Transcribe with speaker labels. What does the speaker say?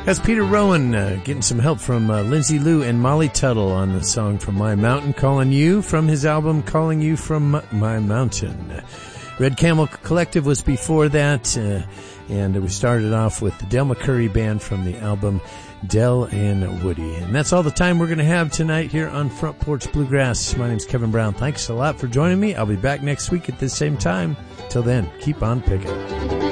Speaker 1: That's Peter Rowan getting some help from Lindsay Lou and Molly Tuttle on the song From My Mountain, Calling You, from his album Calling You From My Mountain. Red Camel Collective was before that, and we started off with the Del McCurry Band from the album Del and Woody. And that's all the time we're going to have tonight here on Front Porch Bluegrass. My name's Kevin Brown. Thanks a lot for joining me. I'll be back next week at the same time. Till then, keep on picking.